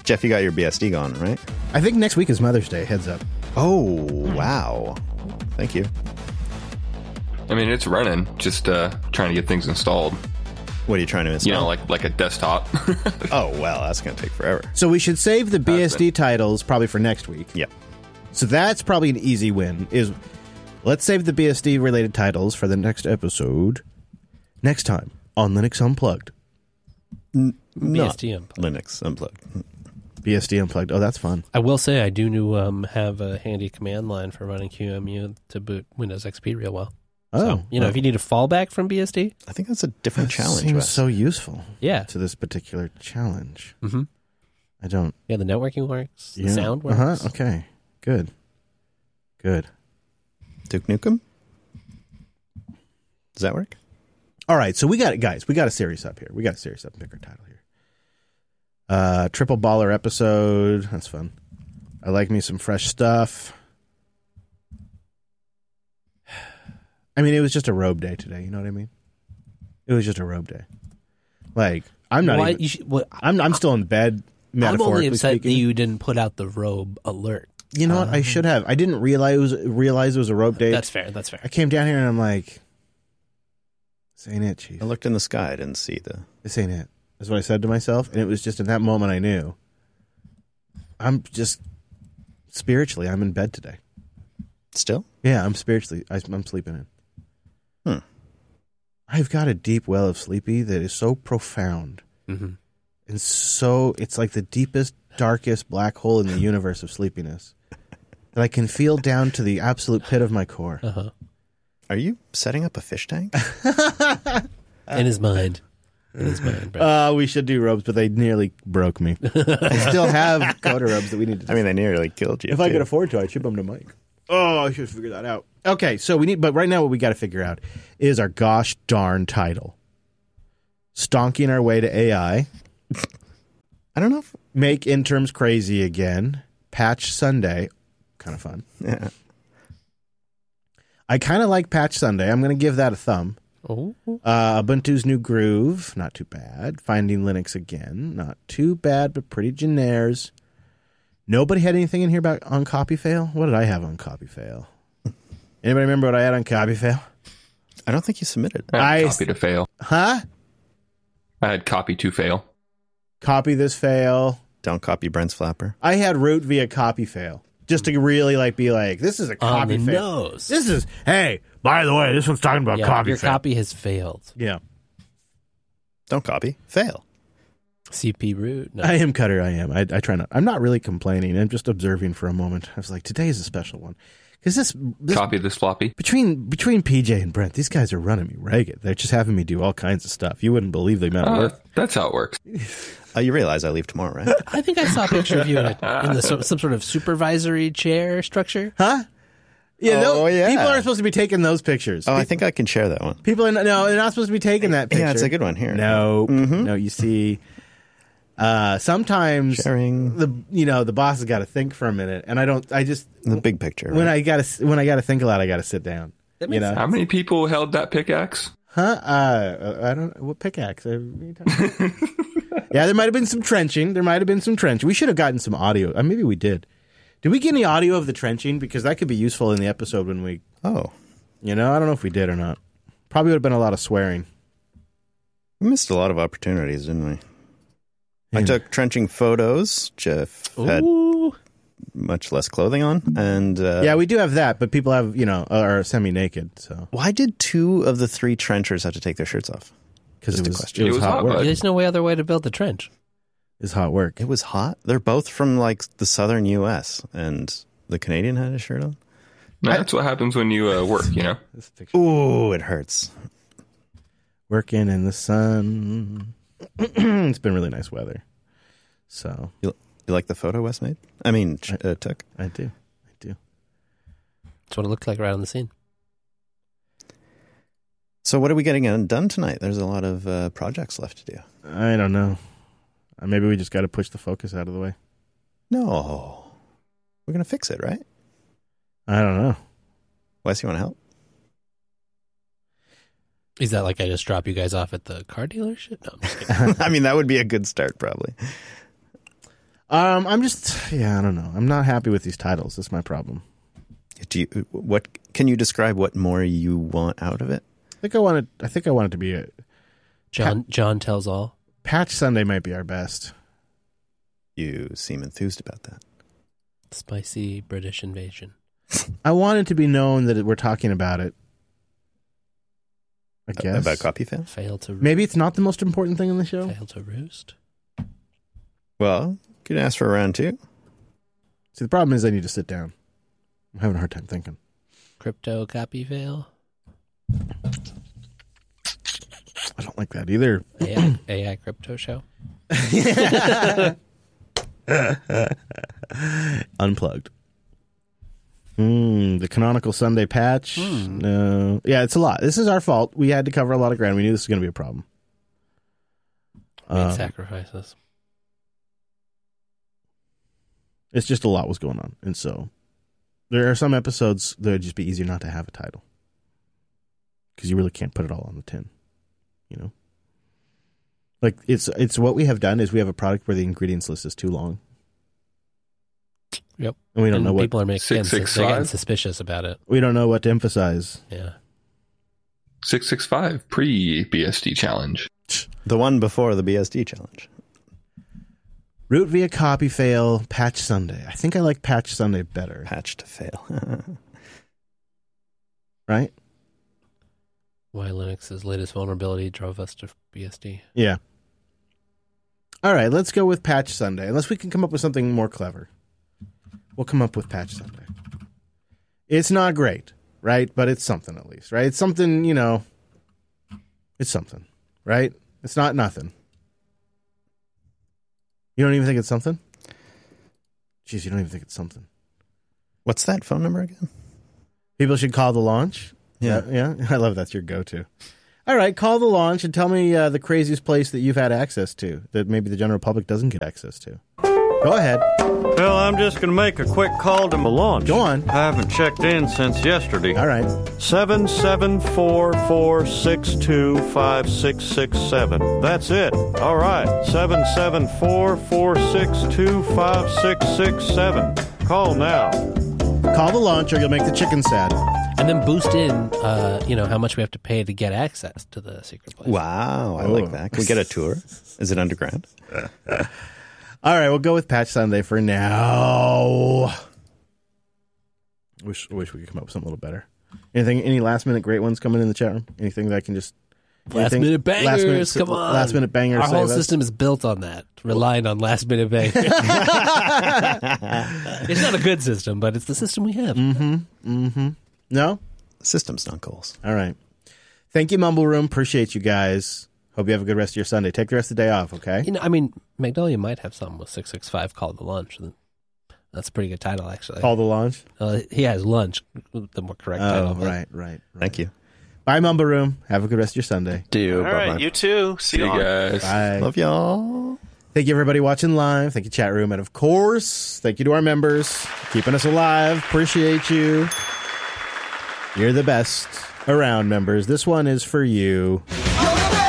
Jeff, you got your BSD going, right? I think next week is Mother's Day. Heads up. Oh, wow. Thank you. I mean, it's running. Just trying to get things installed. What are you trying to install? You know, like a desktop. Oh, well, that's going to take forever. So we should save the BSD titles probably for next week. Yep. So that's probably an easy win. Let's save the BSD related titles for the next episode. Next time on Linux Unplugged. BSD Unplugged. Linux Unplugged. BSD Unplugged. Oh, that's fun. I will say I do have a handy command line for running QEMU to boot Windows XP real well. Oh, So, if you need a fallback from BSD, I think that's a different challenge. Seems Wes. so useful. yeah. To this particular challenge. Mm-hmm. I don't. Yeah, the networking works. The Yeah. sound works. Okay. Good. Duke Nukem? Does that work? All right. So we got a series up here. We got a series up. Pick our title here. Triple baller episode. That's fun. I like me some fresh stuff. I mean, it was just a robe day today. You know what I mean? It was just a robe day. Like, I'm not Why, even... I'm still in bed, I'm metaphorically only upset speaking. that you didn't put out the robe alert. You know what? I should have. I didn't realize it was a robe day. That's fair. I came down here and I'm like, this ain't it, Chief. I looked in the sky. I didn't see the... This ain't it. That's what I said to myself. And it was just in that moment I knew. I'm just... Spiritually, I'm in bed today. Still? Yeah, I'm spiritually... I'm sleeping in. I've got a deep well of sleepy that is so profound. Mm-hmm. And so... It's like the deepest, darkest black hole in the universe of sleepiness. That I can feel down to the absolute pit of my core. Uh-huh. Are you setting up a fish tank? In his mind. Bro. We should do robes, but they nearly broke me. I still have Coda robes that we need to... I mean, they nearly killed you. If too. I could afford to, I'd ship them to Mike. Oh, I should figure that out. Okay, so but right now what we got to figure out is our gosh darn title. Stonking our way to AI. I don't know if... Make interns crazy again. Patch Sunday. Kind of fun. Yeah. I kind of like Patch Sunday. I'm going to give that a thumb. Oh. Ubuntu's New Groove. Not too bad. Finding Linux again. Not too bad, but pretty generic. Nobody had anything in here about on copy fail? What did I have on copy fail? Anybody remember what I had on copy fail? I don't think you submitted. I had copy to fail. Huh? I had copy to fail. Copy this fail. Don't copy Brent's flapper. I had root via copy fail. Just to really be like, this is a copy On the fail. nose. This is, hey, by the way, this one's talking about copy your fail. copy has failed. Yeah. Don't copy. Fail. CP root. No. I am Cutter. I am. I try not. I'm not really complaining. I'm just observing for a moment. I was like, today is a special one. Because this Copy this floppy. between PJ and Brent, these guys are running me ragged. They're just having me do all kinds of stuff. You wouldn't believe the amount of work. That's how it works. You realize I leave tomorrow, right? I think I saw a picture of you in some sort of supervisory chair structure. Huh? Yeah, Oh, yeah. People aren't supposed to be taking those pictures. Oh, I think I can share that one. People are no, they're not supposed to be taking that picture. Yeah, it's a good one here. No, no. You see, sometimes Sharing. the boss has got to think for a minute, and I don't. I just The big picture. when right? I gotta think a lot, I gotta sit down. You know, How many people held that pickaxe? huh? I don't. What pickaxe? Yeah, there might have been some trenching. We should have gotten some audio. Maybe we did. Did we get any audio of the trenching? Because that could be useful in the episode when we. Oh. I don't know if we did or not. Probably would have been a lot of swearing. We missed a lot of opportunities, didn't we? I took trenching photos. Jeff had Ooh. much less clothing on. And Yeah, we do have that, but people have, are semi-naked. So why did 2 of the 3 trenchers have to take their shirts off? because Just it a was, question. it was hot work. There's no other way to build the trench. It's hot work. It was hot. They're both from like the southern U.S. and the Canadian had a shirt on. That's what happens when you work, This picture. Ooh, it hurts. Working in the sun. It's been really nice weather. So You like the photo Wes made? I mean, took. I do. That's what it looked like right on the scene. So what are we getting done tonight? There's a lot of projects left to do. I don't know. Maybe we just got to push the focus out of the way. No. We're going to fix it, right? I don't know. Wes, you want to help? Is that like I just drop you guys off at the car dealership? No, I'm just kidding. I mean, that would be a good start, probably. I'm just, I don't know. I'm not happy with these titles. That's my problem. What can you describe what more you want out of it? I think I want it to be a John tells all. Patch Sunday might be our best. You seem enthused about that. Spicy British invasion. I want it to be known that we're talking about it. I guess. About copy fail? Fail to Maybe it's not the most important thing in the show. Fail to roost. Well, you could ask for a round 2. See, the problem is I need to sit down. I'm having a hard time thinking. Crypto copy fail. I don't like that either. AI crypto show. Unplugged. The canonical Sunday patch. No. Yeah, it's a lot. This is our fault. We had to cover a lot of ground. We knew this was going to be a problem. Made sacrifices. It's just a lot was going on. And so there are some episodes that would just be easier not to have a title. Because you really can't put it all on the tin. You know? Like, it's what we have done is we have a product where the ingredients list is too long. Yep. And we don't know what people are making. They're getting suspicious about it. We don't know what to emphasize. Yeah. 665 pre-BSD challenge. The one before the BSD challenge. Root via copy fail, Patch Sunday. I think I like Patch Sunday better. Patch to fail. Right? Why Linux's latest vulnerability drove us to BSD. Yeah. All right, let's go with Patch Sunday. Unless we can come up with something more clever. We'll come up with Patch Sunday. It's not great, right? But it's something at least, right? It's something, you know. It's something, right? It's not nothing. You don't even think it's something? Jeez, you don't even think it's something. What's that phone number again? People should call the launch. Yeah. Yeah. I love that's your go-to. All right, call the launch and tell me the craziest place that you've had access to that maybe the general public doesn't get access to. Go ahead. Well, I'm just going to make a quick call to the launch. Go on. I haven't checked in since yesterday. All right. 774-462-5667. That's it. All right. 774-462-5667. Call now. Call the launch or you'll make the chicken sad. And then boost in, how much we have to pay to get access to the secret place. Wow, I like that. Can we get a tour? Is it underground? All right, we'll go with Patch Sunday for now. Wish we could come up with something a little better. Any last minute great ones coming in the chat room? Anything that I can just last minute bangers? Come on, last minute bangers. Our whole system is built on that, relying on last minute bangers. It's not a good system, but it's the system we have. No? Systems, not goals. All right. Thank you, Mumble Room. Appreciate you guys. Hope you have a good rest of your Sunday. Take the rest of the day off, okay? Magnolia might have something with 665 called The Lunch. That's a pretty good title, actually. Call the launch? He has lunch, the more correct title. Right. Thank you. Bye, Mumble Room. Have a good rest of your Sunday. All right, you too. See you guys. Bye. Love y'all. Thank you, everybody watching live. Thank you, chat room. And, of course, thank you to our members. Keeping us alive. Appreciate you. You're the best around, members. This one is for you.